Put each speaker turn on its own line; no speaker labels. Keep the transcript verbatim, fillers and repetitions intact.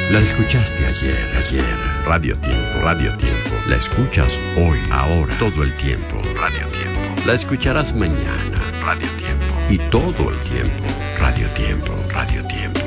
La escuchaste ayer, ayer. Radio Tiempo, Radio Tiempo. La escuchas hoy, ahora, todo el tiempo. Radio Tiempo. La escucharás mañana. Radio Tiempo. Y todo el tiempo. Radio Tiempo, Radio Tiempo.